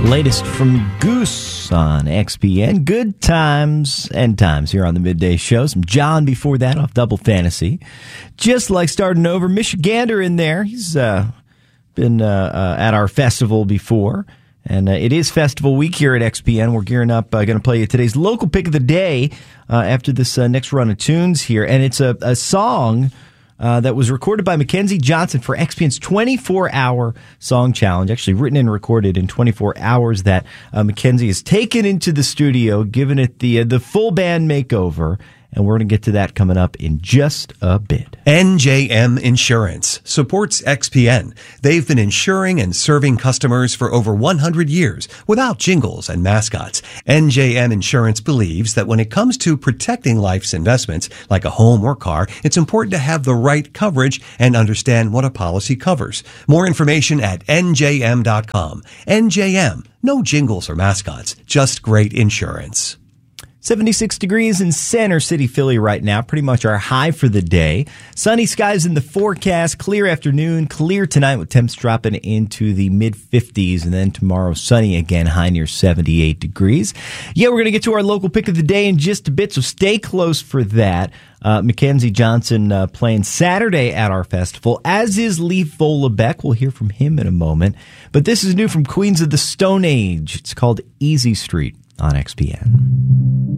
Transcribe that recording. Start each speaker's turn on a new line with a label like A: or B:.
A: Latest from Goose on XPN. Good times and times here on the Midday Show. Some John before that off Double Fantasy. Just like starting over, Michigander in there. He's been at our festival before. And it is festival week here at XPN. We're gearing up, going to play you today's local pick of the day after this next run of tunes here. And it's a song that was recorded by Mackenzie Johnson for XPN's 24-hour song challenge, actually written and recorded in 24 hours that Mackenzie has taken into the studio, given it the full band makeover. And we're going to get to that coming up in just a bit.
B: NJM Insurance supports XPN. They've been insuring and serving customers for over 100 years without jingles and mascots. NJM Insurance believes that when it comes to protecting life's investments, like a home or car, it's important to have the right coverage and understand what a policy covers. More information at njm.com. NJM, no jingles or mascots, just great insurance.
A: 76 degrees in Center City, Philly right now. Pretty much our high for the day. Sunny skies in the forecast. Clear afternoon. Clear tonight with temps dropping into the mid-50s. And then tomorrow sunny again, high near 78 degrees. Yeah, we're going to get to our local pick of the day in just a bit, so stay close for that. Mackenzie Johnson playing Saturday at our festival, as is Leif Vollebeck. We'll hear from him in a moment. But this is new from Queens of the Stone Age. It's called Easy Street on XPN.